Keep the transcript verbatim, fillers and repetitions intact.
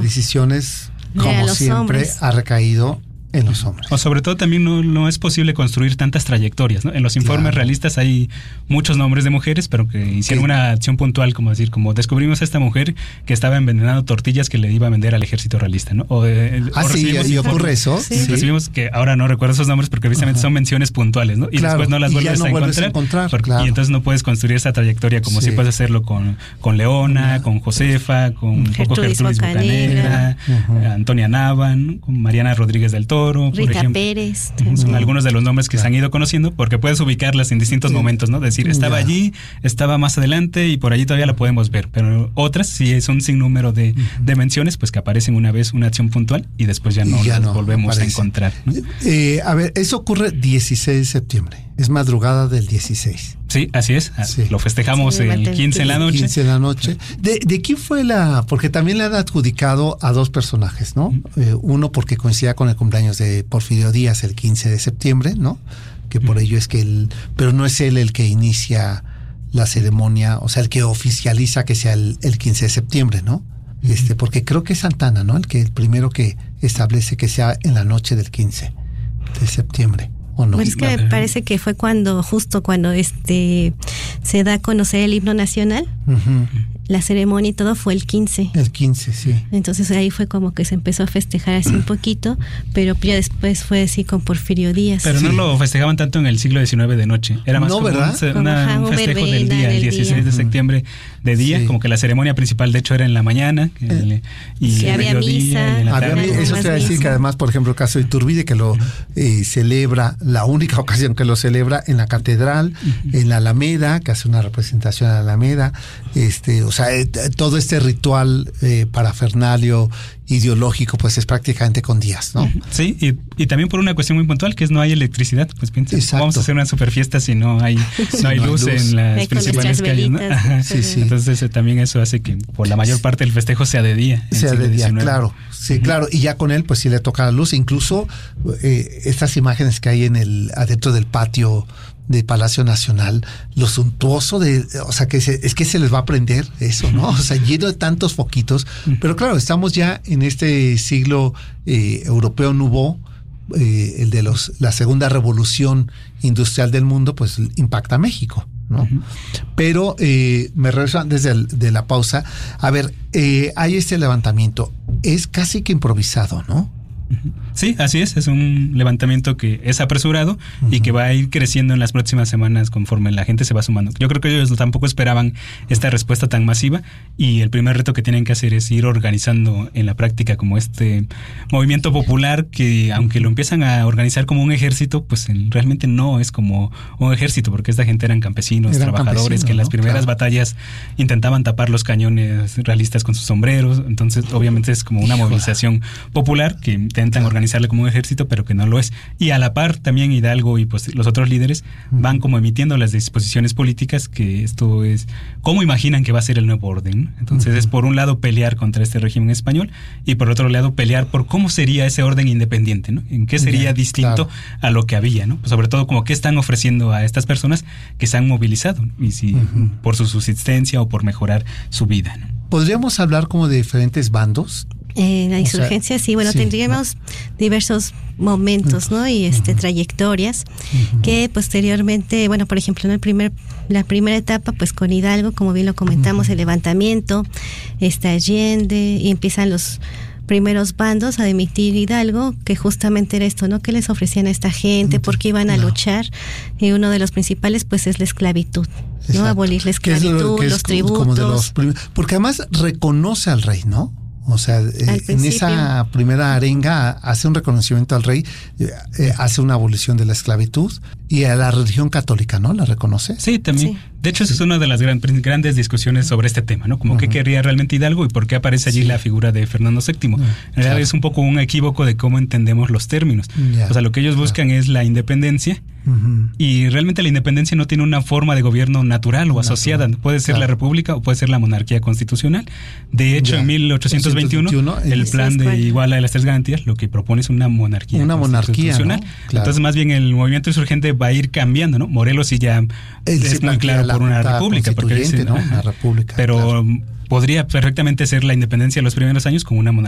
decisiones, como a los siempre, hombres. ha recaído en los hombres. O sobre todo también no, no es posible construir tantas trayectorias, ¿no? En los informes Claro. realistas hay muchos nombres de mujeres, pero que hicieron Sí. una acción puntual, como decir, como descubrimos a esta mujer que estaba envenenando tortillas que le iba a vender al ejército realista, ¿no? O, eh, Ah, o sí, recibimos y informes- ocurre eso. Sí. Sí. Recibimos que ahora no recuerdo esos nombres porque precisamente Ajá. son menciones puntuales, ¿no? Y Claro, después no las y ya vuelves, no a, vuelves a encontrar, encontrar, porque- claro. y entonces no puedes construir esa trayectoria como Sí. si puedes hacerlo con, con Leona, con Josefa, con un poco Gertrudis Gertrudis Bocanegra. Bocanegra, Ujú. Antonia Navan, con Mariana Rodríguez del Toro, por Rita ejemplo. Pérez. Son Ujú. algunos de los nombres que se han ido conociendo porque puedes ubicarlas en distintos Sí. momentos, ¿no? Decir, estaba Ya. allí, estaba más adelante y por allí todavía la podemos ver. Pero otras, sí es un sinnúmero de, de menciones, pues que aparecen una vez una acción puntual y después ya no Y ya las no volvemos aparece. a encontrar, ¿no? Eh, a ver, eso ocurre dieciséis de septiembre. Es madrugada del dieciséis. Sí, así es. Sí. Lo festejamos Sí, el quince en la noche. quince de la noche. ¿De, de quién fue la...? Porque también le han adjudicado a dos personajes, ¿no? Eh, uno porque coincidía con el cumpleaños de Porfirio Díaz el quince de septiembre, ¿no? Que por ello es que él... Pero no es él el que inicia la ceremonia, o sea, el que oficializa que sea el, el quince de septiembre, ¿no? Este, porque creo que es Santana, ¿no? El que el primero que establece que sea en la noche del quince de septiembre. ¿O no? Pues es que me parece que fue cuando, justo cuando este se da a conocer el himno nacional, Ujú. la ceremonia y todo fue el quince. El quince, sí. Entonces ahí fue como que se empezó a festejar así un poquito, pero ya después fue así con Porfirio Díaz. Pero no Sí. lo festejaban tanto en el siglo diecinueve de noche. Era más No, como ¿verdad? un, ce- Como, una- ajá, un un festejo del verbena día, el del dieciséis de día. septiembre de día, Sí. como que la ceremonia principal de hecho era en la mañana el- y Sí, el había mediodía, misa. y en la Había, tarde. Había eso más te iba a decir misa. que además, por ejemplo, el caso de Iturbide, que lo eh, celebra, la única ocasión que lo celebra en la catedral, en la Alameda, que hace una representación en la Alameda, este, o sea, eh, todo este ritual eh, parafernalio ideológico, pues es prácticamente con días, ¿no? Sí, y, y también por una cuestión muy puntual, que es no hay electricidad. Pues piensa, Exacto. vamos a hacer una super fiesta si no hay, no hay no hay luz, luz. en las Ahí con principales nuestras calles, ¿no? velitas. Ajá. Sí, sí. Entonces eh, también eso hace que por la mayor parte del festejo sea de día. en Sea siglo de día, diecinueve. claro, sí, claro, y ya con él, pues sí le toca la luz, incluso eh, estas imágenes que hay en el adentro del patio de Palacio Nacional, lo suntuoso de, o sea, que se, es que se les va a prender eso, ¿no? O sea, lleno de tantos foquitos, pero claro, estamos ya en este siglo eh, europeo nouveau, eh, el de los la segunda revolución industrial del mundo, pues impacta a México, ¿no? Ujú. Pero eh, me regreso antes del- de la pausa. A ver, eh, hay este levantamiento. Es casi que improvisado, ¿no? Sí, así es, es un levantamiento que es apresurado y que va a ir creciendo en las próximas semanas conforme la gente se va sumando. Yo creo que ellos tampoco esperaban esta respuesta tan masiva y el primer reto que tienen que hacer es ir organizando en la práctica como este movimiento popular que aunque lo empiezan a organizar como un ejército, pues en- realmente no es como un ejército porque esta gente eran campesinos, Eran trabajadores campesinos, que en las ¿no? primeras Claro. batallas intentaban tapar los cañones realistas con sus sombreros, entonces obviamente es como una Híjole. movilización popular que intentan Claro. organizarle como un ejército, pero que no lo es. Y a la par también Hidalgo y pues los otros líderes van como emitiendo las disposiciones políticas que esto es cómo imaginan que va a ser el nuevo orden, ¿no? Entonces Ujú. es por un lado pelear contra este régimen español y por otro lado pelear por cómo sería ese orden independiente, ¿no? En qué sería Ya, distinto claro. a lo que había, ¿no? Pues sobre todo como qué están ofreciendo a estas personas que se han movilizado, ¿no? Y si Ujú. por su subsistencia o por mejorar su vida, ¿no? ¿Podríamos hablar como de diferentes bandos? Eh, la O sea, insurgencia, sí, bueno, sí, tendríamos diversos momentos, ¿no? Y este Ujú. trayectorias Ujú. que posteriormente, bueno, por ejemplo, en el primer, la primera etapa, pues con Hidalgo, como bien lo comentamos, Ujú. el levantamiento, está Allende, y empiezan los primeros bandos a emitir Hidalgo, que justamente era esto, ¿no? ¿Qué les ofrecían a esta gente? ¿Por qué iban a No. luchar? Y uno de los principales, pues, es la esclavitud, ¿no? Exacto. Abolir la Que es lo- esclavitud, que es los como- como de tributos. los prim- porque además reconoce al rey, ¿no? O sea, eh, en principio. esa primera arenga hace un reconocimiento al rey, eh, eh, hace una abolición de la esclavitud y a la religión católica, ¿no? ¿La reconoce? Sí, también. Sí. De hecho, esa es una de las gran- grandes discusiones sobre este tema, ¿no? Como Ujú. qué querría realmente Hidalgo y por qué aparece allí Sí. la figura de Fernando séptimo. Mm, En realidad claro. es un poco un equívoco de cómo entendemos los términos. Ya, O sea, lo que ellos claro. buscan es la independencia Ujú. y realmente la independencia no tiene una forma de gobierno natural o Natural, asociada. Puede ser claro. la república o puede ser la monarquía constitucional. De hecho, Ya. en mil ochocientos veintiuno, ochocientos veintiuno, el sí, plan es de cual. Iguala de las Tres Garantías lo que propone es una monarquía Una monarquía, constitucional. ¿no? Claro. Entonces, más bien el movimiento insurgente va a ir cambiando, ¿no? Morelos sí ya Él se es muy plantea claro la por una Junta república, porque Constituyente, dice, ¿no? ajá. Una república. Pero claro. podría perfectamente ser la independencia de los primeros años con una monarquía